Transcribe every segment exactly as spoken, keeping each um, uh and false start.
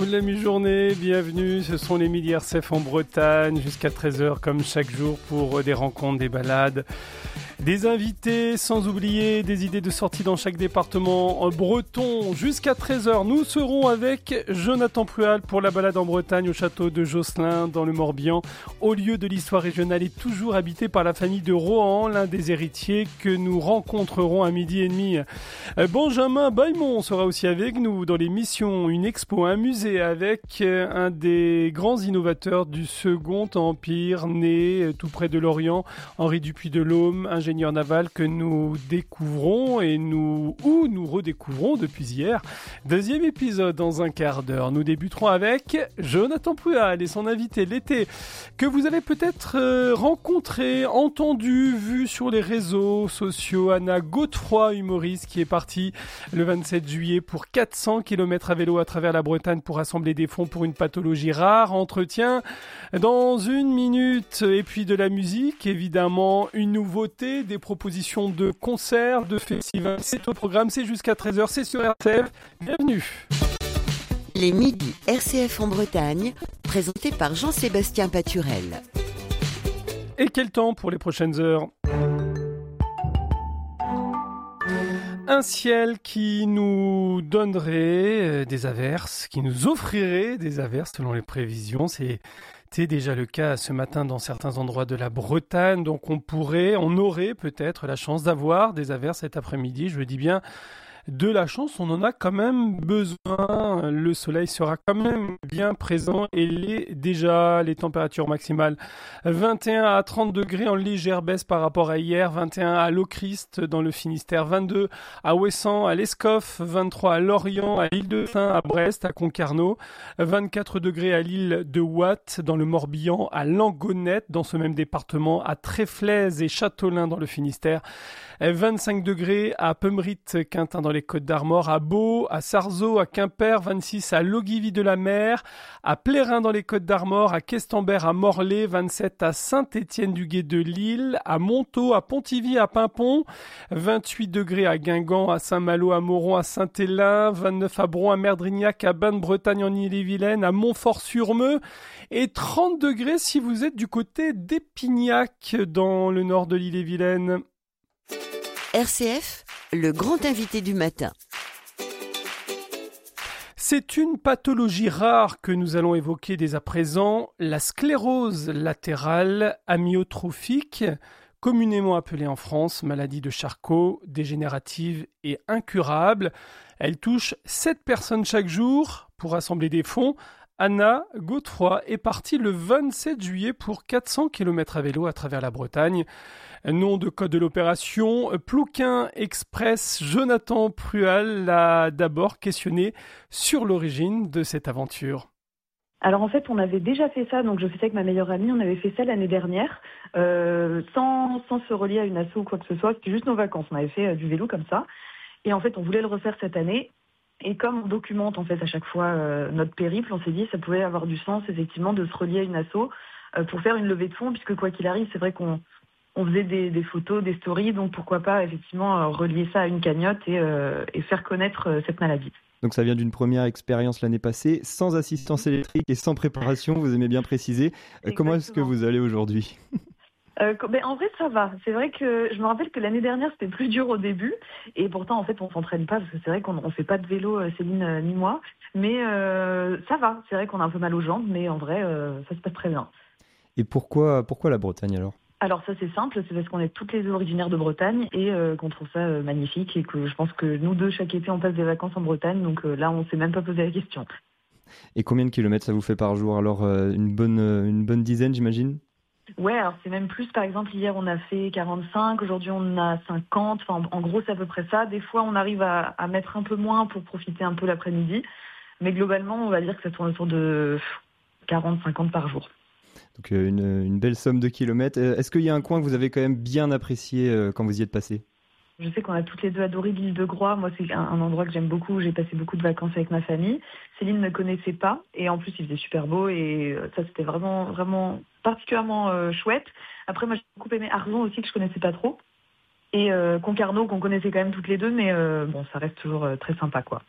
La mi-journée, bienvenue, ce sont les Midi R C F en Bretagne, jusqu'à treize heures comme chaque jour pour des rencontres, des balades, des invités, sans oublier des idées de sortie dans chaque département breton. Jusqu'à treize heures, nous serons avec Jonathan Prual pour la balade en Bretagne au château de Josselin dans le Morbihan, au lieu de l'histoire régionale et toujours habité par la famille de Rohan, l'un des héritiers que nous rencontrerons à midi et demi. Benjamin Bailmont sera aussi avec nous dans l'émission Une expo, un musée avec un des grands innovateurs du Second Empire, né tout près de Lorient, Henri Dupuy de Lôme, ingénieur naval que nous découvrons et nous ou nous redécouvrons depuis hier. Deuxième épisode dans un quart d'heure. Nous débuterons avec Jonathan Prual et son invité l'été, que vous avez peut-être euh, rencontré, entendu, vu sur les réseaux sociaux. Anna Godefroy, humoriste, qui est partie le vingt-sept juillet pour quatre cents kilomètres à vélo à travers la Bretagne pour rassembler des fonds pour une pathologie rare. Entretien dans une minute. Et puis de la musique, évidemment, une nouveauté, des propositions de concerts, de festivals. C'est au programme, c'est jusqu'à treize heures, c'est sur R C F. Bienvenue. Les Midis R C F en Bretagne, présentés par Jean-Sébastien Paturel. Et quel temps pour les prochaines heures ? Un ciel qui nous donnerait des averses, qui nous offrirait des averses selon les prévisions. C'est C'était déjà le cas ce matin dans certains endroits de la Bretagne. Donc on pourrait, on aurait peut-être la chance d'avoir des averses cet après-midi. Je dis bien de la chance, on en a quand même besoin. Le soleil sera quand même bien présent et les, déjà les températures maximales vingt et un à trente degrés en légère baisse par rapport à hier, vingt et un à Lochrist dans le Finistère, vingt-deux à Ouessant, à l'Escoff, vingt-trois à Lorient, à l'île de Saint, à Brest, à Concarneau, vingt-quatre degrés à l'île de Watt dans le Morbihan, à Langonette dans ce même département, à Tréflez et Châteaulin dans le Finistère, vingt-cinq degrés à Pummerit-Quintin dans les Côtes-d'Armor, à Beau, à Sarzeau, à Quimper, vingt-six à Logivy-de-la-Mer, à Plérin dans les Côtes-d'Armor, à Questembert, à Morlaix, vingt-sept à Saint-Étienne-du-Guet de Lille, à Montaut, à Pontivy, à Pimpon, vingt-huit degrés à Guingamp, à Saint-Malo, à Moron, à Saint-Hélin, vingt-neuf à Bron, à Merdrignac, à Bain-de-Bretagne en Ille-et-Vilaine, à Montfort-sur-Meux et trente degrés si vous êtes du côté d'Épignac dans le nord de l'Ille-et-Vilaine. R C F, le grand invité du matin. C'est une pathologie rare que nous allons évoquer dès à présent, la sclérose latérale amyotrophique, communément appelée en France maladie de Charcot, dégénérative et incurable. Elle touche sept personnes chaque jour pour rassembler des fonds. Anna Godefroy est partie le vingt-sept juillet pour quatre cents kilomètres à vélo à travers la Bretagne. Nom de code de l'opération, Plouquin Express. Jonathan Prual l'a d'abord questionné sur l'origine de cette aventure. Alors en fait, on avait déjà fait ça, donc je faisais avec ma meilleure amie, on avait fait ça l'année dernière, euh, sans, sans se relier à une asso ou quoi que ce soit, c'était juste nos vacances, on avait fait euh, du vélo comme ça. Et en fait, on voulait le refaire cette année. Et comme on documente en fait à chaque fois euh, notre périple, on s'est dit que ça pouvait avoir du sens effectivement de se relier à une asso euh, pour faire une levée de fonds, puisque quoi qu'il arrive, c'est vrai qu'on on faisait des, des photos, des stories, donc pourquoi pas effectivement euh, relier ça à une cagnotte et, euh, et faire connaître euh, cette maladie. Donc ça vient d'une première expérience l'année passée, sans assistance électrique et sans préparation, vous aimez bien préciser. Exactement. Comment est-ce que vous allez aujourd'hui ? Euh, ben en vrai, ça va. C'est vrai que je me rappelle que l'année dernière, c'était plus dur au début. Et pourtant, en fait, on s'entraîne pas parce que c'est vrai qu'on ne fait pas de vélo, Céline euh, ni moi. Mais euh, ça va. C'est vrai qu'on a un peu mal aux jambes, mais en vrai, euh, ça se passe très bien. Et pourquoi, pourquoi la Bretagne alors ? Alors ça, c'est simple. C'est parce qu'on est toutes les deux originaires de Bretagne et euh, qu'on trouve ça euh, magnifique. Et que je pense que nous deux, chaque été, on passe des vacances en Bretagne. Donc euh, là, on ne s'est même pas posé la question. Et combien de kilomètres ça vous fait par jour ? Alors, euh, une bonne, une bonne dizaine, j'imagine ? Ouais, alors c'est même plus. Par exemple, hier, on a fait quarante-cinq. Aujourd'hui, on a cinquante. Enfin, en gros, c'est à peu près ça. Des fois, on arrive à, à mettre un peu moins pour profiter un peu l'après-midi. Mais globalement, on va dire que ça tourne autour de quarante à cinquante par jour. Donc, euh, une, une belle somme de kilomètres. Euh, est-ce qu'il y a un coin que vous avez quand même bien apprécié euh, quand vous y êtes passé ? Je sais qu'on a toutes les deux adoré l'île de Groix. Moi, c'est un, un endroit que j'aime beaucoup, où j'ai passé beaucoup de vacances avec ma famille. Céline ne connaissait pas, et en plus, il faisait super beau, et ça, c'était vraiment, vraiment particulièrement euh, chouette. Après, moi, j'ai beaucoup aimé Arzon aussi, que je connaissais pas trop. Et euh, Concarneau, qu'on connaissait quand même toutes les deux, mais euh, bon, ça reste toujours euh, très sympa, quoi.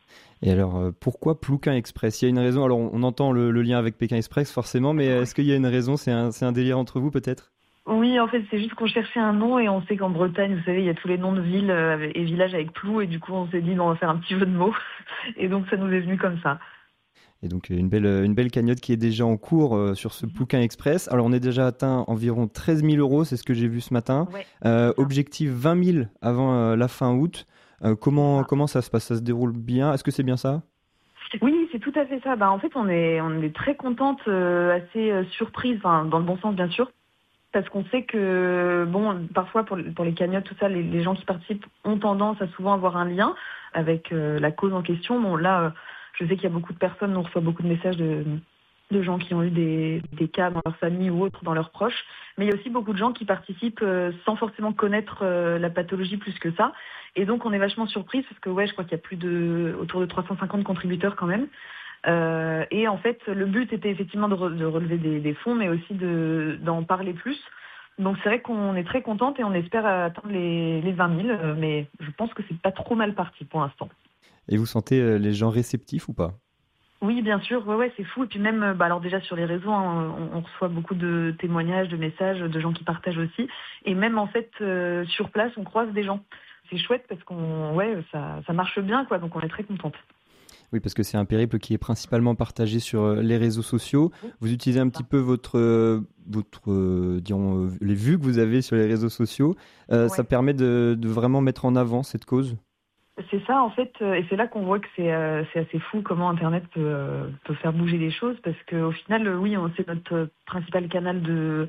Et alors, euh, pourquoi Plouquin Express? Il y a une raison. Alors, on, on entend le, le lien avec Pékin Express, forcément, mais est-ce qu'il y a une raison? C'est un, c'est un délire entre vous, peut-être? Oui, en fait, c'est juste qu'on cherchait un nom et on sait qu'en Bretagne, vous savez, il y a tous les noms de villes euh, et villages avec plou et du coup, on s'est dit, bon, on va faire un petit jeu de mots et donc ça nous est venu comme ça. Et donc, une belle, une belle cagnotte qui est déjà en cours euh, sur ce Plouquin Express. Alors, on est déjà atteint environ treize mille euros, c'est ce que j'ai vu ce matin. Ouais, Euh, c'est ça. objectif vingt mille avant euh, la fin août. Euh, comment, Ah. comment ça se passe? Ça se déroule bien? Est-ce que c'est bien ça? Oui, c'est tout à fait ça. Bah, en fait, on est, on est très contente, euh, assez euh, surprise, enfin, dans le bon sens bien sûr, parce qu'on sait que, bon, parfois pour, pour les cagnottes, tout ça, les, les gens qui participent ont tendance à souvent avoir un lien avec euh, la cause en question. Bon, là, euh, je sais qu'il y a beaucoup de personnes, on reçoit beaucoup de messages de, de gens qui ont eu des, des cas dans leur famille ou autres, dans leurs proches, mais il y a aussi beaucoup de gens qui participent euh, sans forcément connaître euh, la pathologie plus que ça. Et donc, on est vachement surprise parce que, ouais, je crois qu'il y a plus de, autour de trois cent cinquante contributeurs quand même. Euh, et en fait, le but était effectivement de, re- de relever des, des fonds, mais aussi de, d'en parler plus. Donc c'est vrai qu'on est très contente et on espère atteindre les, les vingt mille, euh, mais je pense que c'est pas trop mal parti pour l'instant. Et vous sentez euh, les gens réceptifs ou pas? Oui, bien sûr, ouais, ouais, c'est fou. Et puis même, euh, bah alors déjà sur les réseaux, hein, on, on reçoit beaucoup de témoignages, de messages, de gens qui partagent aussi. Et même en fait, euh, sur place, on croise des gens. C'est chouette parce qu'on, ouais, ça, ça marche bien, quoi. Donc on est très contente. Oui, parce que c'est un périple qui est principalement partagé sur euh, les réseaux sociaux. Vous utilisez un petit peu votre, euh, votre euh, dirons, euh, les vues que vous avez sur les réseaux sociaux. Euh, ça Ouais. permet de, de vraiment mettre en avant cette cause. C'est ça en fait, euh, et c'est là qu'on voit que c'est euh, c'est assez fou comment Internet peut, euh, peut faire bouger les choses, parce qu'au final, euh, oui, on- c'est notre euh, principal canal de,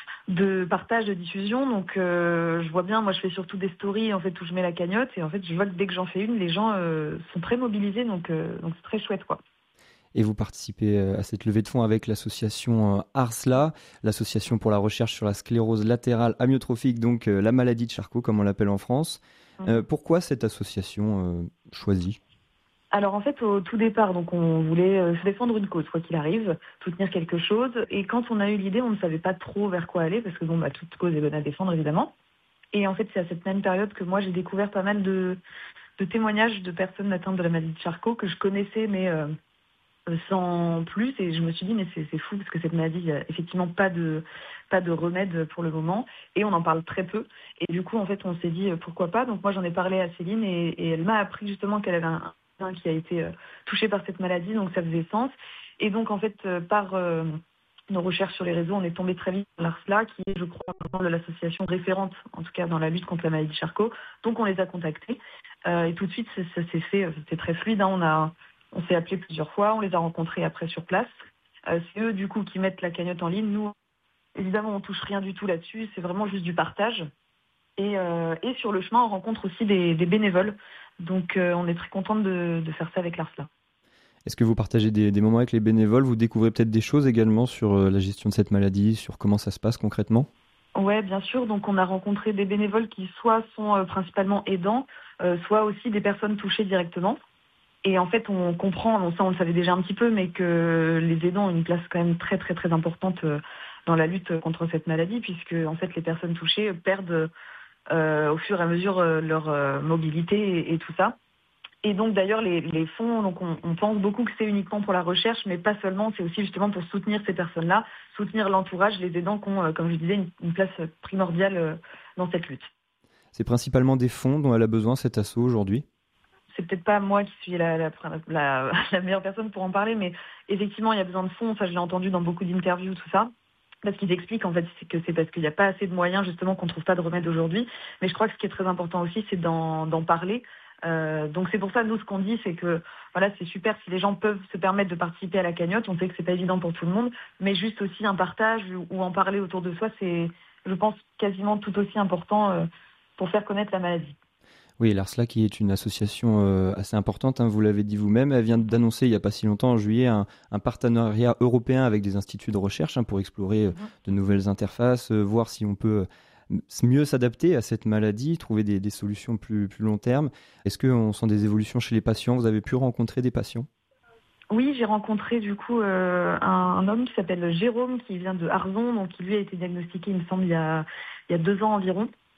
de partage, de diffusion. Donc euh, je vois bien, moi je fais surtout des stories en fait où je mets la cagnotte, et en fait je vois que dès que j'en fais une, les gens euh, sont très mobilisés, donc euh, donc c'est très chouette quoi. Et vous participez euh, à cette levée de fonds avec l'association euh, ARSLA, l'association pour la recherche sur la sclérose latérale amyotrophique, donc euh, la maladie de Charcot, comme on l'appelle en France. Euh, pourquoi cette association euh, choisie? Alors en fait, au tout départ, donc on voulait euh, se défendre une cause, quoi qu'il arrive, soutenir quelque chose. Et quand on a eu l'idée, on ne savait pas trop vers quoi aller, parce que bon, bah, toute cause est bonne à défendre, évidemment. Et en fait, c'est à cette même période que moi, j'ai découvert pas mal de, de témoignages de personnes atteintes de la maladie de Charcot que je connaissais, mais euh, sans plus. Et je me suis dit, mais c'est c'est fou, parce que cette maladie, il n'y a effectivement pas de, pas de remède pour le moment. Et on en parle très peu. Et du coup, en fait, on s'est dit, euh, pourquoi pas. Donc moi, j'en ai parlé à Céline, et, et elle m'a appris justement qu'elle avait un, un qui a été euh, touché par cette maladie, donc ça faisait sens. Et donc, en fait, euh, par euh, nos recherches sur les réseaux, on est tombé très vite sur l'ARSLA, qui est, je crois, vraiment de l'association référente, en tout cas dans la lutte contre la maladie de Charcot. Donc, on les a contactés. Euh, et tout de suite, ça, ça s'est fait, euh, c'était très fluide. Hein. On a, on s'est appelé plusieurs fois, on les a rencontrés après sur place. Euh, c'est eux, du coup, qui mettent la cagnotte en ligne. Nous, évidemment, on touche rien du tout là-dessus. C'est vraiment juste du partage. Et, euh, et sur le chemin, on rencontre aussi des, des bénévoles. Donc, euh, on est très contente de, de faire ça avec l'ARSLA. Est-ce que vous partagez des, des moments avec les bénévoles? Vous découvrez peut-être des choses également sur euh, la gestion de cette maladie, sur comment ça se passe concrètement? Ouais, bien sûr. Donc, on a rencontré des bénévoles qui soit sont euh, principalement aidants, euh, soit aussi des personnes touchées directement. Et en fait, on comprend, bon, ça on le savait déjà un petit peu, mais que les aidants ont une place quand même très très très importante euh, dans la lutte contre cette maladie, puisque en fait les personnes touchées perdent euh, au fur et à mesure euh, leur euh, mobilité et, et tout ça. Et donc d'ailleurs les, les fonds, donc on, on pense beaucoup que c'est uniquement pour la recherche, mais pas seulement, c'est aussi justement pour soutenir ces personnes-là, soutenir l'entourage, les aidants qui ont, euh, comme je disais, une, une place primordiale euh, dans cette lutte. C'est principalement des fonds dont elle a besoin, cet asso, aujourd'hui? C'est peut-être pas moi qui suis la, la, la, la meilleure personne pour en parler, mais effectivement, il y a besoin de fonds. Ça, je l'ai entendu dans beaucoup d'interviews, tout ça. Parce qu'ils expliquent, en fait, c'est que c'est parce qu'il n'y a pas assez de moyens, justement, qu'on ne trouve pas de remède aujourd'hui. Mais je crois que ce qui est très important aussi, c'est d'en, d'en parler. Euh, donc c'est pour ça, nous, ce qu'on dit, c'est que voilà, c'est super si les gens peuvent se permettre de participer à la cagnotte. On sait que c'est pas évident pour tout le monde, mais juste aussi un partage ou, ou en parler autour de soi, c'est, je pense, quasiment tout aussi important euh, pour faire connaître la maladie. Oui, l'ARSLA qui est une association euh, assez importante, hein, vous l'avez dit vous-même, elle vient d'annoncer il n'y a pas si longtemps, en juillet, un, un partenariat européen avec des instituts de recherche hein, pour explorer euh, de nouvelles interfaces, euh, voir si on peut euh, mieux s'adapter à cette maladie, trouver des, des solutions plus, plus long terme. Est-ce qu'on sent des évolutions chez les patients? Vous avez pu rencontrer des patients? Oui, j'ai rencontré du coup euh, un, un homme qui s'appelle Jérôme, qui vient de Arzon, donc qui lui a été diagnostiqué, il me semble, il y a, il y a deux ans environ.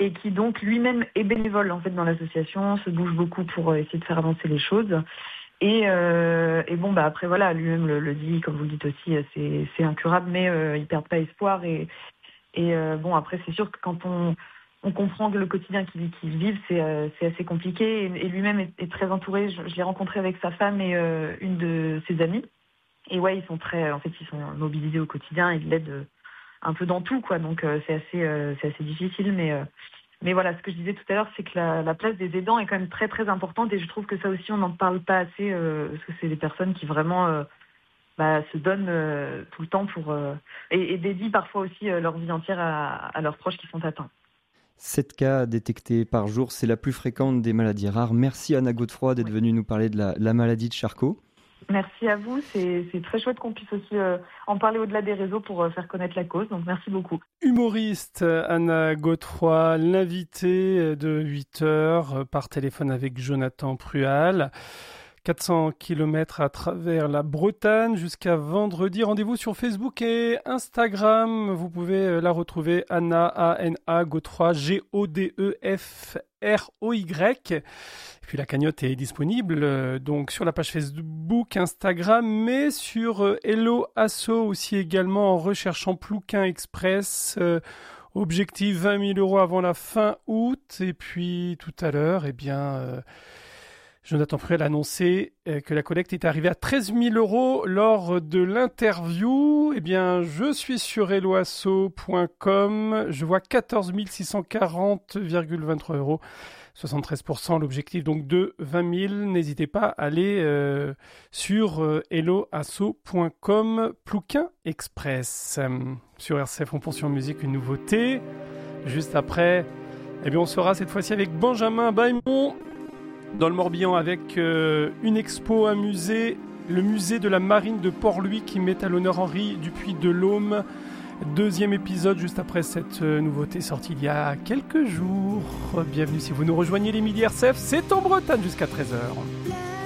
et qui donc lui-même est bénévole en fait dans l'association, se bouge beaucoup pour essayer de faire avancer les choses. Et, euh, et bon, bah après voilà, lui-même le, le dit, comme vous le dites aussi, c'est, c'est incurable, mais euh, ils perdent pas espoir. Et, et euh, bon, après c'est sûr que quand on, on comprend que le quotidien qu'ils, qu'ils vivent, c'est, euh, c'est assez compliqué. Et, et lui-même est, est très entouré. Je, je l'ai rencontré avec sa femme et euh, une de ses amies. Et ouais, ils sont très, en fait, ils sont mobilisés au quotidien. Ils l'aident un peu dans tout, quoi. Donc euh, c'est assez, euh, c'est assez difficile, mais. Euh, Mais voilà, ce que je disais tout à l'heure, c'est que la, la place des aidants est quand même très très importante et je trouve que ça aussi on n'en parle pas assez euh, parce que c'est des personnes qui vraiment euh, bah, se donnent euh, tout le temps pour euh, et, et dédient parfois aussi euh, leur vie entière à, à leurs proches qui sont atteints. sept cas détectés par jour, c'est la plus fréquente des maladies rares. Merci Anna Godefroy d'être oui. venue nous parler de la, la maladie de Charcot. Merci à vous, c'est, c'est très chouette qu'on puisse aussi euh, en parler au-delà des réseaux pour euh, faire connaître la cause, donc merci beaucoup. Humoriste Anna Godefroy, l'invitée de huit heures par téléphone avec Jonathan Prual. quatre cents kilomètres à travers la Bretagne jusqu'à vendredi. Rendez-vous sur Facebook et Instagram. Vous pouvez la retrouver, Anna, A N A, Godefroy, G O D E F R O Y. Et puis la cagnotte est disponible euh, donc sur la page Facebook, Instagram, mais sur euh, Hello Asso aussi également en recherchant Plouquin Express. Euh, objectif vingt mille euros avant la fin août. Et puis tout à l'heure, eh bien... Euh, Jonathan Prual a annoncé que la collecte est arrivée à treize mille euros lors de l'interview. Eh bien, je suis sur hello asso point com. Je vois quatorze mille six cent quarante virgule vingt-trois euros. soixante-treize pour cent, l'objectif donc de vingt mille. N'hésitez pas à aller euh, sur euh, hello asso point com, Plouquin Express. Euh, sur R C F, on poursuit en musique une nouveauté. Juste après, eh bien, on sera cette fois-ci avec Benjamin Baimon. Dans le Morbihan avec euh, une expo, un musée, le musée de la marine de Port-Louis qui met à l'honneur Henri Dupuis de Laume. Deuxième épisode juste après cette euh, nouveauté sortie il y a quelques jours. Bienvenue si vous nous rejoignez les Midi R C F, c'est en Bretagne jusqu'à treize heures.